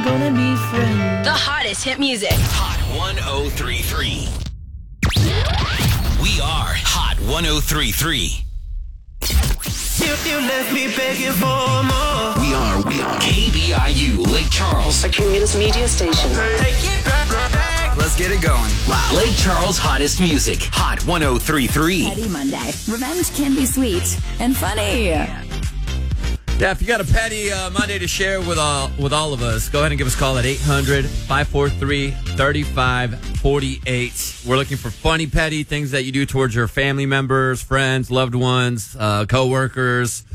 gonna be friends. The hottest hit music. Hot 1033. We are Hot 1033. You left me begging for more. We are KBIU Lake Charles. A Cumulus media station. Take it back. Let's get it going. Wow. Lake Charles' hottest music. Hot 1033. Petty Monday. Revenge can be sweet and funny. Yeah, if you got a petty Monday to share with all of us, go ahead and give us a call at 800-543-3548. We're looking for funny, petty things that you do towards your family members, friends, loved ones, coworkers,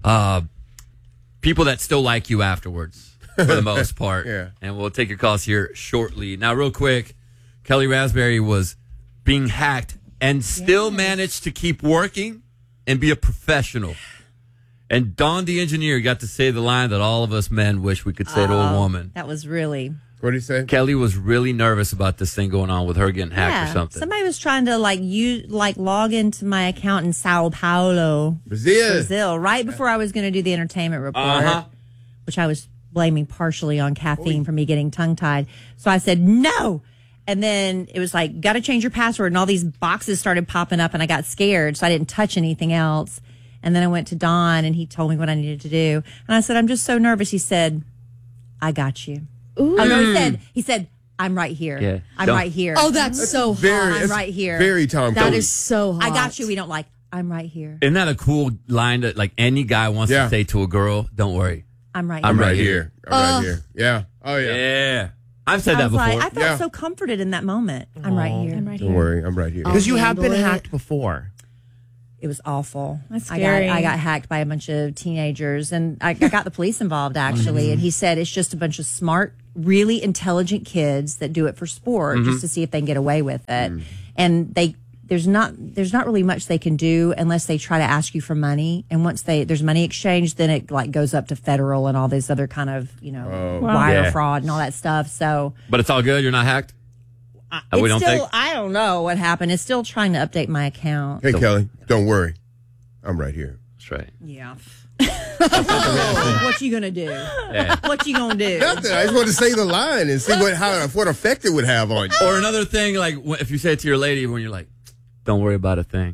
people that still like you afterwards, for the most part. Yeah. And we'll take your calls here shortly. Now, real quick, Kelly Raspberry was being hacked and still managed to keep working and be a professional. And Don, the engineer, got to say the line that all of us men wish we could say to a woman. That was really... What did he say? Kelly was really nervous about this thing going on with her getting hacked or something. Somebody was trying to log into my account in Sao Paulo, Brazil, right before I was going to do the entertainment report, which I was blaming partially on caffeine for me getting tongue-tied. So I said, no. And then it was like, got to change your password. And all these boxes started popping up and I got scared. So I didn't touch anything else. And then I went to Don, and he told me what I needed to do. And I said, I'm just so nervous. He said, I got you. Ooh. Oh, no, he said, I'm right here. Yeah. I'm right here. Oh, that's so hot. I'm right here. Very Tom That Cruise. is so hot. I got you. We don't like, I'm right here. Isn't that a cool line that like any guy wants to say to a girl? Don't worry. I'm right here. I'm right here. I'm right here. Yeah. Oh, yeah. Yeah. I've said that before. I felt so comforted in that moment. I'm right here. I'm right Don't here. worry. I'm right here. Because you have been hacked before. It was awful. That's scary. I got hacked by a bunch of teenagers, and I got the police involved, actually. And he said it's just a bunch of smart, really intelligent kids that do it for sport just to see if they can get away with it. And there's not really much they can do unless they try to ask you for money. And once there's money exchange, then it goes up to federal and all this other kind of wire fraud and all that stuff. So, But it's all good. You're not hacked. We don't think. I don't know what happened. It's still trying to update my account. Hey, Kelly, don't worry. I'm right here. That's right. Yeah. What you gonna do? Yeah. What you gonna do? Nothing. I just want to say the line and see what effect it would have on you. Or another thing, like if you say it to your lady when you're like, "Don't worry about a thing."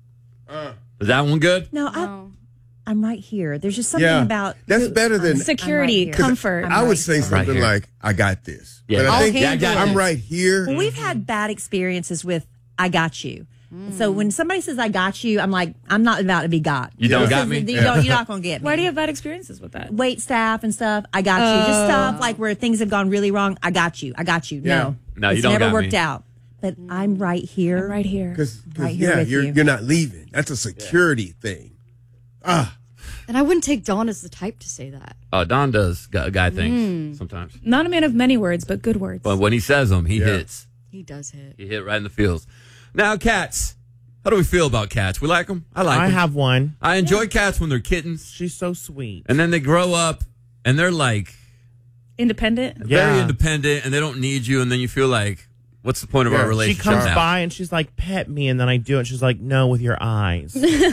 Is that one good? No, I'm right here. There's just something about that's better than security, comfort. I would say something right like, "I got this." Yeah. But I think handle I'm it. right here. Well, we've had bad experiences with "I got you." So when somebody says "I got you," I'm like, I'm not about to be got. You don't got me? You're not gonna get me. Why do you have bad experiences with that? Wait staff and stuff? I got you. Just stuff like where things have gone really wrong. I got you. I got you. Yeah. No, you it's don't never got worked me. out. But I'm right here. I'm right here. Because Right here with you. you're not leaving. That's a security thing. And I wouldn't take Dawn as the type to say that. Don does guy things sometimes. Not a man of many words, but good words. But when he says them, he hits. He does hit. He hit right in the feels. Now, cats. How do we feel about cats? We like them? I like them. I have one. I enjoy cats when they're kittens. She's so sweet. And then they grow up, and they're like Independent. very independent, and they don't need you, and then you feel like, what's the point of our She relationship comes now? by and she's like, pet me, and then I do it. She's like, no, with your eyes.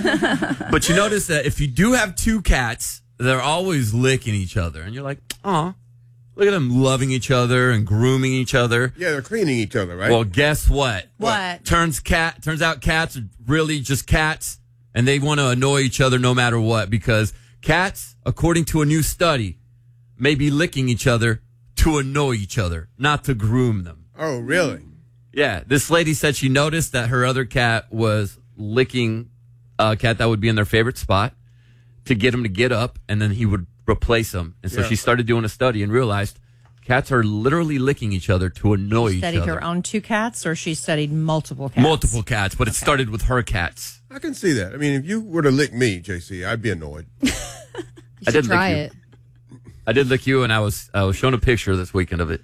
But you notice that if you do have two cats, they're always licking each other, and you're like, aw, look at them loving each other and grooming each other. Yeah, they're cleaning each other, right? Well, guess what? What? Turns out cats are really just cats, and they want to annoy each other no matter what, because cats, according to a new study, may be licking each other to annoy each other, not to groom them. Oh, really? Yeah, this lady said she noticed that her other cat was licking a cat that would be in their favorite spot to get him to get up, and then he would replace him. And so she started doing a study and realized cats are literally licking each other to annoy each other. Studied her own two cats, or she studied multiple cats? Multiple cats, but it started with her cats. I can see that. I mean, if you were to lick me, JC, I'd be annoyed. You should try lick it. I did lick you, and I was shown a picture this weekend of it.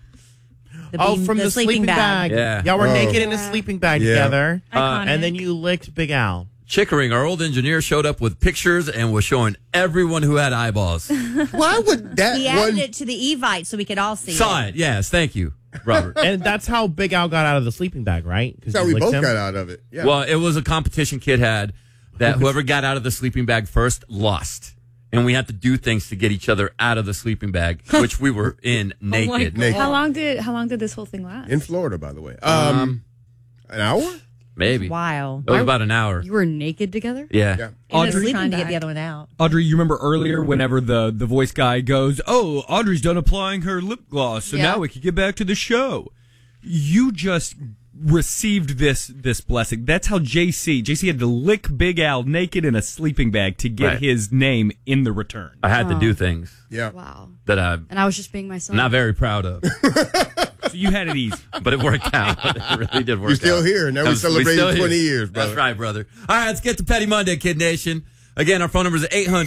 From the sleeping bag. Yeah. Y'all were naked in a sleeping bag together. Iconic. And then you licked Big Al. Chickering, our old engineer, showed up with pictures and was showing everyone who had eyeballs. Why would that He added it to the Evite so we could all see Saw it. Yes, thank you, Robert. And that's how Big Al got out of the sleeping bag, right? That's how we both got out of it. Yeah. Well, it was a competition kid had that whoever got out of the sleeping bag first lost. and we had to do things to get each other out of the sleeping bag, which we were in naked. How long did this whole thing last? In Florida, by the way. An hour? Maybe. Wow. It was about an hour. You were naked together? Yeah. Audrey trying to get the other one out. Audrey, you remember earlier whenever the voice guy goes, "Oh, Audrey's done applying her lip gloss, so now we can get back to the show." You just received this blessing. That's how JC had to lick Big Al naked in a sleeping bag to get his name in the return. I had to do things. Yeah. Wow. That I'm And I was just being myself. not very proud of. So you had it easy. But it worked out. It really did work out. You're still here. Now we're celebrating 20 years, brother. That's right, brother. All right, let's get to Petty Monday, Kid Nation. Again, our phone number is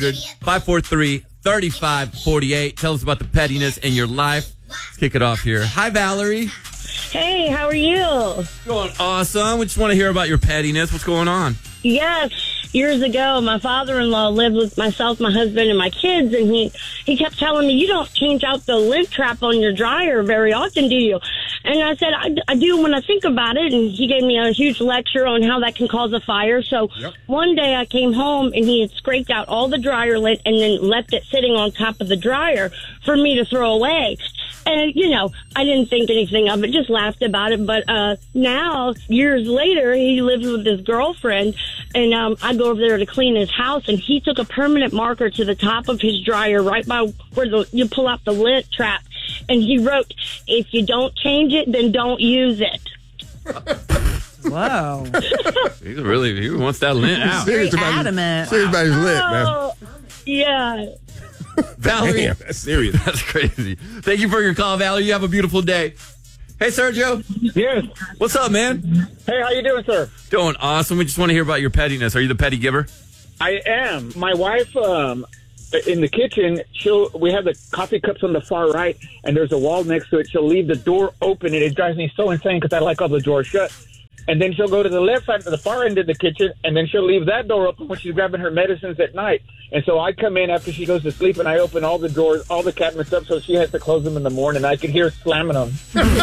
800-543-3548. Tell us about the pettiness in your life. Let's kick it off here. Hi, Valerie. Hey, how are you? Going awesome. We just want to hear about your pettiness. What's going on? Yes. Years ago, my father-in-law lived with myself, my husband, and my kids, and he kept telling me, "You don't change out the lid trap on your dryer very often, do you?" And I said, I do when I think about it, and he gave me a huge lecture on how that can cause a fire. So one day I came home, and he had scraped out all the dryer lint and then left it sitting on top of the dryer for me to throw away. And, I didn't think anything of it, just laughed about it. But now, years later, he lives with his girlfriend, and I go over there to clean his house, and he took a permanent marker to the top of his dryer right by where you pull out the lint trap, and he wrote, "If you don't change it, then don't use it." Whoa. He wants that lint out. Very adamant. Serious about his lint, man. Yeah. Valerie. Damn, that's serious. That's crazy. Thank you for your call, Valerie. You have a beautiful day. Hey, Sergio. Yes. What's up, man? Hey, how you doing, sir? Doing awesome. We just want to hear about your pettiness. Are you the petty giver? I am. My wife, in the kitchen, we have the coffee cups on the far right, and there's a wall next to it. She'll leave the door open, and it drives me so insane because I like all the doors shut. And then she'll go to the left side, to the far end of the kitchen, and then she'll leave that door open when she's grabbing her medicines at night. And so I come in after she goes to sleep, and I open all the doors, all the cabinets up, so she has to close them in the morning. I can hear her slamming them.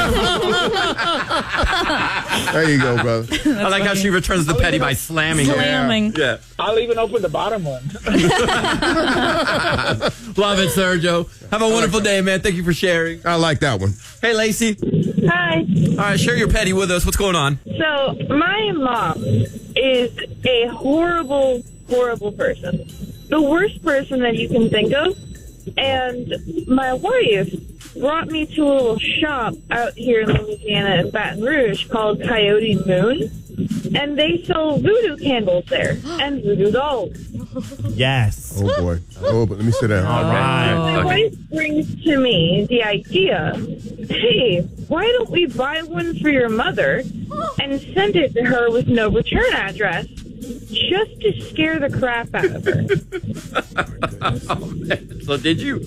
There you go, brother. I like how she returns the petty by slamming. Yeah. I'll even open the bottom one. Love it, Sergio. Have a wonderful day, man. Thank you for sharing. I like that one. Hey, Lacey. Hi. All right, share your petty with us. What's going on? So, my mom is a horrible, horrible person. The worst person that you can think of. And my wife brought me to a little shop out here in Louisiana in Baton Rouge called Coyote Moon. And they sell voodoo candles there and voodoo dolls. Yes. Oh, boy. Oh, but let me sit down. All right. My wife brings to me the idea, hey, why don't we buy one for your mother and send it to her with no return address just to scare the crap out of her? Oh, man. So did you?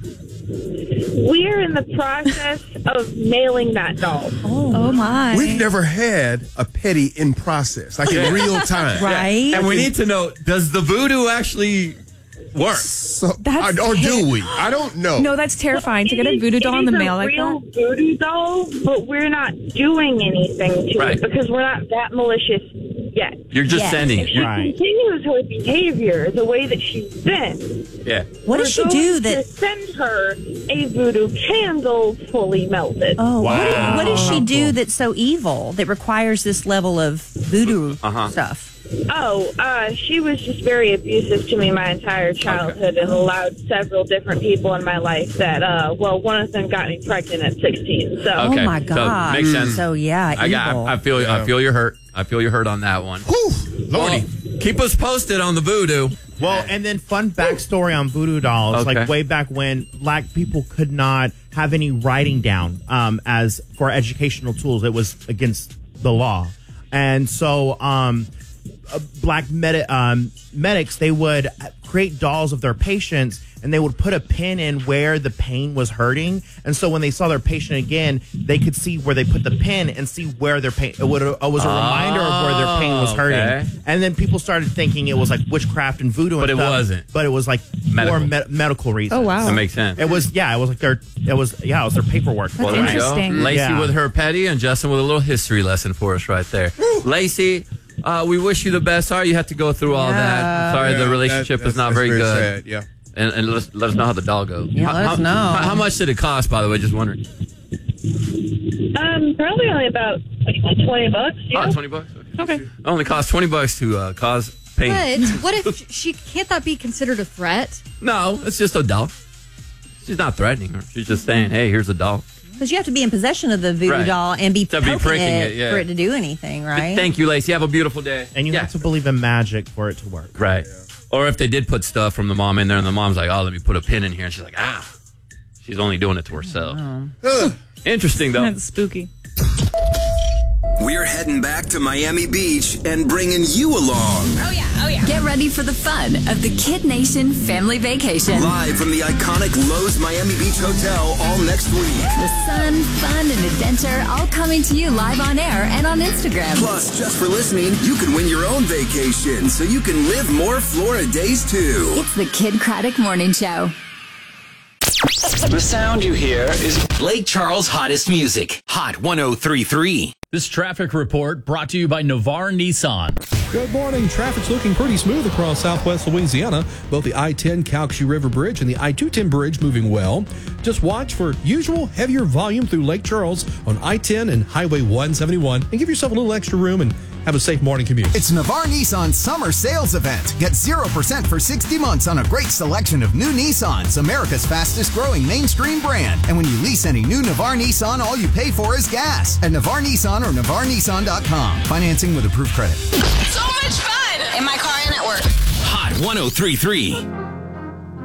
We are in the process of mailing that doll. Oh my. We've never had a petty in process, like in real time. Right. And we need to know, does the voodoo actually work? So, That's or do we? I don't know. No, that's terrifying to get a voodoo doll in the mail like real that. voodoo doll, but we're not doing anything to it because we're not that malicious yet. You're just sending If it. she continues her behavior the way that she's been, Yeah. What does she do that? Send her a voodoo candle fully melted. Oh, what does she do that's so evil that requires this level of voodoo stuff? She was just very abusive to me my entire childhood and allowed several different people in my life that, one of them got me pregnant at 16. So, Oh my So, God. makes sense. So yeah, evil. I feel your hurt. I feel your hurt on that one. Whew, Lordy. Well, keep us posted on the voodoo. Well, and then fun backstory on voodoo dolls. Okay. Like way back when black people could not have any writing down as for educational tools. It was against the law. And so black medics, they would create dolls of their patients and they would put a pin in where the pain was hurting. And so when they saw their patient again, they could see where they put the pin and see where their pain, it was a reminder of where their pain was hurting. Okay. And then people started thinking it was like witchcraft and voodoo and But it stuff, wasn't. But it was like Medical. more medical reasons. Oh, wow. That makes sense. It was like their paperwork. Well, there you go. interesting. Lacey Yeah. with her petty and Justin with a little history lesson for us right there. Lacey, we wish you the best. Sorry you had to go through all that. Sorry the relationship is not very good. Sad. Yeah. And let us know how the doll goes. Yeah, let us know. How much did it cost, by the way? Just wondering. Probably only about $20. Yeah. Oh, $20? Okay. It only costs $20 to cause pain. But what if can't that be considered a threat? No, it's just a doll. She's not threatening her. She's just saying, hey, here's a doll. Because you have to be in possession of the voodoo doll and be poking it for it to do anything, right? Thank you, Lacey. Have a beautiful day. And you have to believe in magic for it to work. Right. Yeah. Or if they did put stuff from the mom in there and the mom's like, oh, let me put a pin in here. And she's like, she's only doing it to herself. Interesting, though. That's spooky. We're heading back to Miami Beach and bringing you along. Oh, yeah. Get ready for the fun of the Kid Nation family vacation. Live from the iconic Lowe's Miami Beach Hotel all next week. The sun, fun, and adventure all coming to you live on air and on Instagram. Plus, just for listening, you can win your own vacation so you can live more Florida days, too. It's the Kid Craddock Morning Show. The sound you hear is Lake Charles' hottest music. Hot 103.3. This traffic report brought to you by Navarre Nissan. Good morning. Traffic's looking pretty smooth across southwest Louisiana. Both the I-10 Calcasieu River Bridge and the I-210 Bridge moving well. Just watch for usual heavier volume through Lake Charles on I-10 and Highway 171 and give yourself a little extra room and have a safe morning commute. It's Navarre Nissan's summer sales event. Get 0% for 60 months on a great selection of new Nissans, America's fastest growing mainstream brand. And when you lease any new Navarre Nissan, all you pay for is gas. At Navarre Nissan or NavarreNissan.com. Financing with approved credit. So much fun in my car and at work. Hot 103.3.